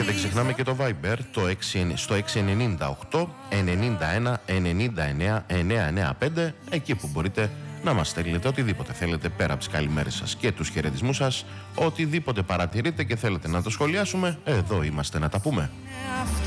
Και δεν ξεχνάμε και το Viber στο 698 91 99 995, εκεί που μπορείτε να μας στέλνετε οτιδήποτε θέλετε πέρα από τις καλημέρες σας και τους χαιρετισμούς σας. Οτιδήποτε παρατηρείτε και θέλετε να το σχολιάσουμε, εδώ είμαστε να τα πούμε.